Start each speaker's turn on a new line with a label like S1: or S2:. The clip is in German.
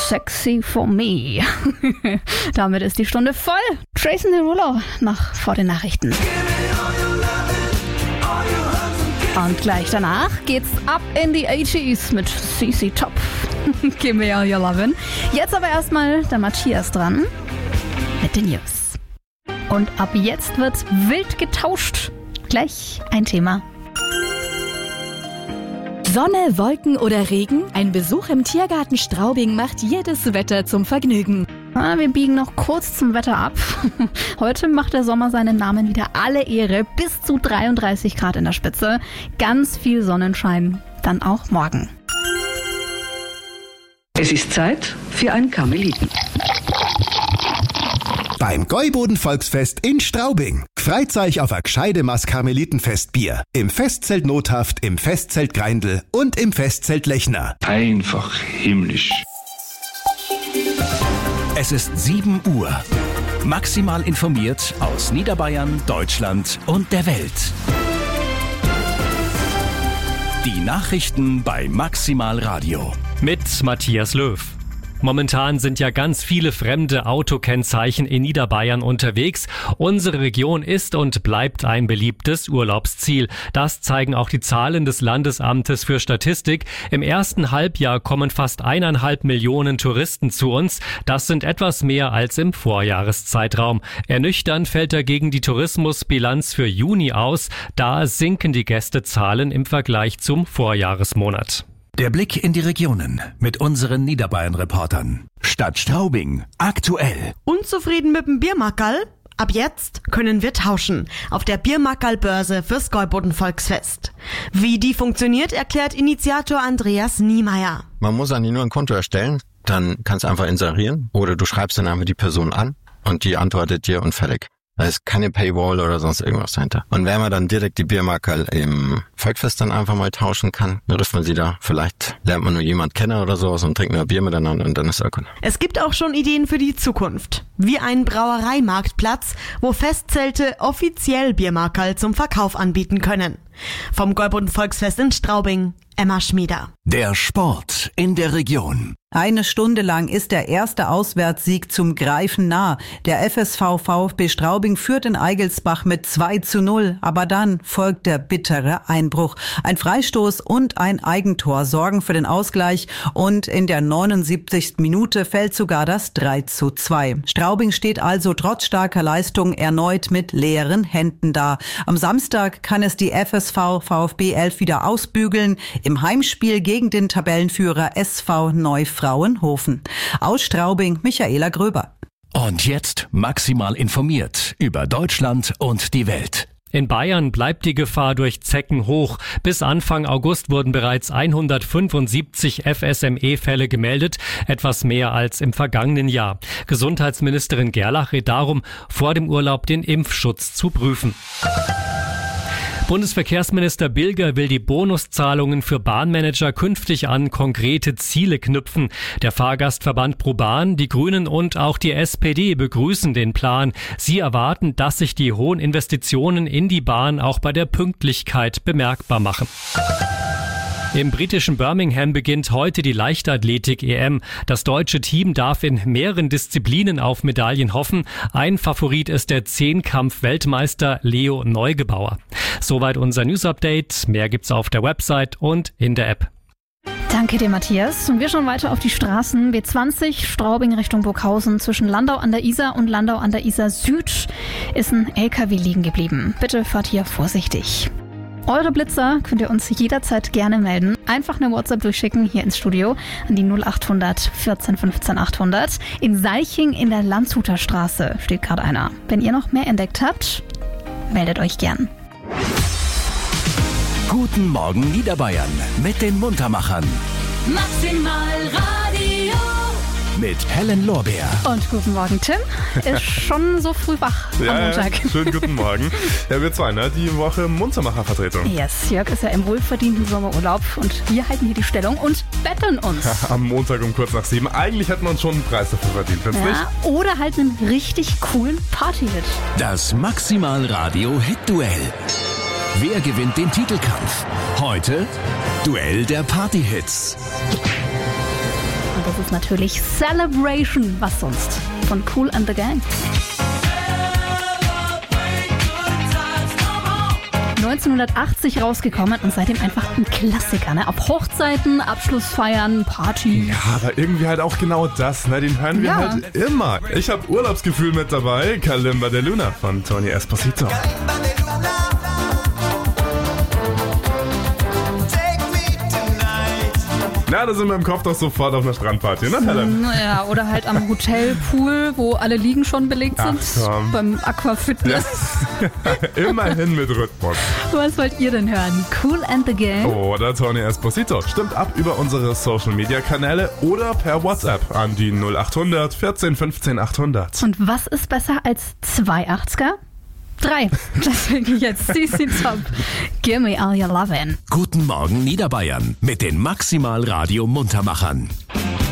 S1: Sexy for me. Damit ist die Stunde voll. Jason Derulo vor den Nachrichten. Und gleich danach geht's ab in die 80s mit CC Top. Give me all your lovin'. Jetzt aber erstmal der Matthias dran mit den News. Und ab jetzt wird's wild getauscht. Gleich ein Thema.
S2: Sonne, Wolken oder Regen? Ein Besuch im Tiergarten Straubing macht jedes Wetter zum Vergnügen.
S1: Wir biegen noch kurz zum Wetter ab. Heute macht der Sommer seinen Namen wieder alle Ehre. Bis zu 33 Grad in der Spitze. Ganz viel Sonnenschein. Dann auch morgen.
S3: Es ist Zeit für ein Karmeliten.
S4: Beim Gäuboden-Volksfest in Straubing. Freut euch auf ein gescheide Maß Karmelitenfestbier. Im Festzelt Nothaft, im Festzelt Greindl und im Festzelt Lechner.
S5: Einfach himmlisch.
S6: Es ist 7 Uhr. Maximal informiert aus Niederbayern, Deutschland und der Welt. Die Nachrichten bei Maximal Radio.
S7: Mit Matthias Löw. Momentan sind ja ganz viele fremde Autokennzeichen in Niederbayern unterwegs. Unsere Region ist und bleibt ein beliebtes Urlaubsziel. Das zeigen auch die Zahlen des Landesamtes für Statistik. Im ersten Halbjahr kommen fast 1,5 Millionen Touristen zu uns. Das sind etwas mehr als im Vorjahreszeitraum. Ernüchternd fällt dagegen die Tourismusbilanz für Juni aus. Da sinken die Gästezahlen im Vergleich zum Vorjahresmonat.
S6: Der Blick in die Regionen mit unseren Niederbayern-Reportern. Stadt Straubing, aktuell.
S8: Unzufrieden mit dem Biermackerl? Ab jetzt können wir tauschen. Auf der Biermackerl-Börse fürs Gäuboden-Volksfest. Wie die funktioniert, erklärt Initiator Andreas Niemeyer.
S9: Man muss eigentlich nur ein Konto erstellen, dann kannst du einfach inserieren oder du schreibst dann einfach die Person an und die antwortet dir und fertig. Da ist keine Paywall oder sonst irgendwas dahinter. Und wenn man dann direkt die Biermarkerl im Volksfest dann einfach mal tauschen kann, dann trifft man sie da. Vielleicht lernt man nur jemand kennen oder sowas und trinkt ein Bier miteinander und dann ist es gut.
S8: Es gibt auch schon Ideen für die Zukunft. Wie ein Brauereimarktplatz, wo Festzelte offiziell Biermarkerl zum Verkauf anbieten können. Vom Gäuboden-Volksfest in Straubing, Emma Schmieder.
S6: Der Sport in der Region.
S10: Eine Stunde lang ist der erste Auswärtssieg zum Greifen nah. Der FSV VfB Straubing führt in Eigelsbach mit 2:0, aber dann folgt der bittere Einbruch. Ein Freistoß und ein Eigentor sorgen für den Ausgleich und in der 79. Minute fällt sogar das 3:2. Straubing steht also trotz starker Leistung erneut mit leeren Händen da. Am Samstag kann es die FSV VfB 11 wieder ausbügeln im Heimspiel gegen den Tabellenführer SV Neufrauenhofen. Aus Straubing, Michaela Gröber.
S6: Und jetzt maximal informiert über Deutschland und die Welt.
S7: In Bayern bleibt die Gefahr durch Zecken hoch. Bis Anfang August wurden bereits 175 FSME-Fälle gemeldet, etwas mehr als im vergangenen Jahr. Gesundheitsministerin Gerlach rät darum, vor dem Urlaub den Impfschutz zu prüfen. Bundesverkehrsminister Bilger will die Bonuszahlungen für Bahnmanager künftig an konkrete Ziele knüpfen. Der Fahrgastverband ProBahn, die Grünen und auch die SPD begrüßen den Plan. Sie erwarten, dass sich die hohen Investitionen in die Bahn auch bei der Pünktlichkeit bemerkbar machen. Im britischen Birmingham beginnt heute die Leichtathletik-EM. Das deutsche Team darf in mehreren Disziplinen auf Medaillen hoffen. Ein Favorit ist der Zehnkampf-Weltmeister Leo Neugebauer. Soweit unser News-Update. Mehr gibt's auf der Website und in der App.
S1: Danke dir, Matthias. Und wir schauen weiter auf die Straßen. B20 Straubing Richtung Burghausen zwischen Landau an der Isar und Landau an der Isar Süd ist ein LKW liegen geblieben. Bitte fahrt hier vorsichtig. Eure Blitzer könnt ihr uns jederzeit gerne melden. Einfach eine WhatsApp durchschicken hier ins Studio an die 0800 14 15 800. In Salching in der Landshuter Straße steht gerade einer. Wenn ihr noch mehr entdeckt habt, meldet euch gern.
S6: Guten Morgen Niederbayern mit den Muntermachern.
S2: Maximal Radio.
S6: Mit Helen Lorbeer.
S1: Und guten Morgen, Tim. Ist schon so früh wach am Montag.
S11: Ja, schönen guten Morgen. Ja, wir zwei, ne? Die Woche Muntermacher-Vertretung.
S1: Yes, Jörg ist ja im wohlverdienten Sommerurlaub und wir halten hier die Stellung und betteln uns.
S11: Am Montag um kurz nach 7. Eigentlich hätten wir uns schon einen Preis dafür verdient, findest du nicht?
S1: Oder halt einen richtig coolen Party-Hit.
S6: Das Maximal Radio Hit-Duell. Wer gewinnt den Titelkampf? Heute Duell der Party-Hits.
S1: Und das ist natürlich Celebration, was sonst, von Kool and the Gang. 1980 rausgekommen und seitdem einfach ein Klassiker, ne? Auf Hochzeiten, Abschlussfeiern, Party.
S11: Ja, aber irgendwie halt auch genau das, ne? Den hören wir halt immer. Ich habe Urlaubsgefühl mit dabei, Kalimba de Luna von Tony Esposito. Na, da sind wir im Kopf doch sofort auf einer Strandparty, ne, Helen?
S1: Naja, oder halt am Hotelpool, wo alle Liegen schon belegt sind. Beim Aquafitness.
S11: Ja. Immerhin mit Rhythmus.
S1: Was wollt ihr denn hören? Kool and the Gang?
S11: Oder Tony Esposito. Stimmt ab über unsere Social-Media-Kanäle oder per WhatsApp an die 0800 14 15 800.
S1: Und was ist besser als 2 80er? 3. Deswegen jetzt CC Top. Gimme all your lovin'.
S6: Guten Morgen Niederbayern mit den Maximal Radio Muntermachern.